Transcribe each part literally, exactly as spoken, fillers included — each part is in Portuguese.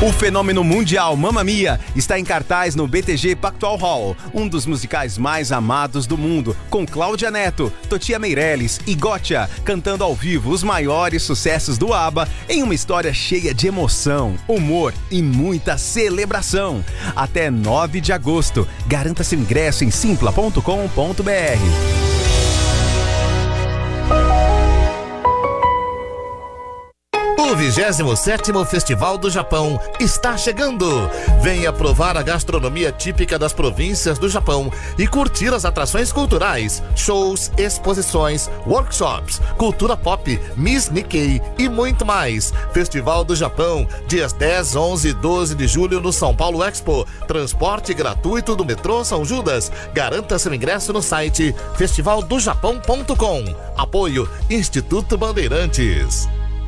O fenômeno mundial Mamma Mia está em cartaz no B T G Pactual Hall, um dos musicais mais amados do mundo, com Cláudia Neto, Totia Meirelles e Gotcha cantando ao vivo os maiores sucessos do ABBA em uma história cheia de emoção, humor e muita celebração. Até nove de agosto. Garanta seu ingresso em simpla ponto com ponto b r. O vigésimo sétimo Festival do Japão está chegando. Venha provar a gastronomia típica das províncias do Japão e curtir as atrações culturais, shows, exposições, workshops, cultura pop, Miss Nikkei e muito mais. Festival do Japão, dias dez, onze e doze de julho no São Paulo Expo. Transporte gratuito do metrô São Judas. Garanta seu ingresso no site festival do japão ponto com. Apoio Instituto Bandeirantes.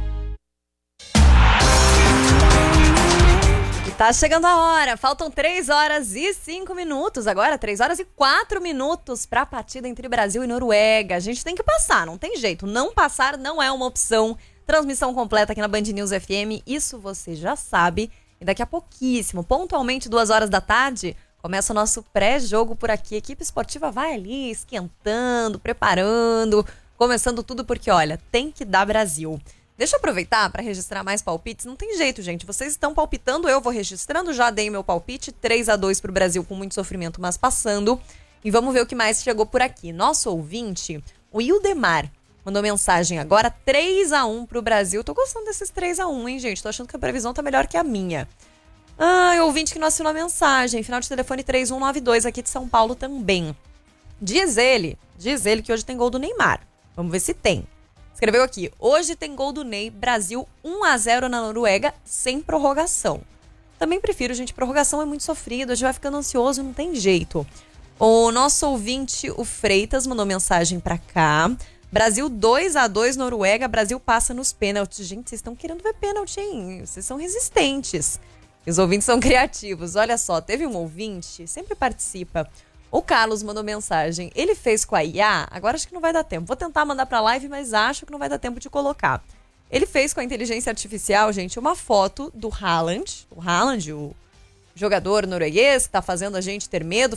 Tá chegando a hora, faltam três horas e cinco minutos, agora três horas e quatro minutos para a partida entre Brasil e Noruega. A gente tem que passar, não tem jeito, não passar não é uma opção. Transmissão completa aqui na Band News F M, isso você já sabe. E daqui a pouquíssimo, pontualmente duas horas da tarde, começa o nosso pré-jogo por aqui. A equipe esportiva vai ali esquentando, preparando, começando tudo porque, olha, tem que dar Brasil. Deixa eu aproveitar para registrar mais palpites. Não tem jeito, gente. Vocês estão palpitando, eu vou registrando. Já dei meu palpite. três a dois pro Brasil com muito sofrimento, mas passando. E vamos ver o que mais chegou por aqui. Nosso ouvinte, o Ildemar, mandou mensagem agora. três a um pro Brasil. Tô gostando desses três a um, hein, gente? Tô achando que a previsão tá melhor que a minha. Ah, o ouvinte que não assinou a mensagem. Final de telefone três um nove dois, aqui de São Paulo também. Diz ele, diz ele que hoje tem gol do Neymar. Vamos ver se tem. Escreveu aqui, hoje tem gol do Ney, Brasil um a zero na Noruega, sem prorrogação. Também prefiro, gente, prorrogação é muito sofrido, a gente vai ficando ansioso, não tem jeito. O nosso ouvinte, o Freitas, mandou mensagem pra cá. Brasil dois a dois, Noruega, Brasil passa nos pênaltis. Gente, vocês estão querendo ver pênalti, hein? Vocês são resistentes. E os ouvintes são criativos. Olha só, teve um ouvinte, sempre participa. O Carlos mandou mensagem, ele fez com a I A, agora acho que não vai dar tempo. Vou tentar mandar pra live, mas acho que não vai dar tempo de colocar. Ele fez com a inteligência artificial, gente, uma foto do Haaland, o Haaland, o jogador norueguês que tá fazendo a gente ter medo,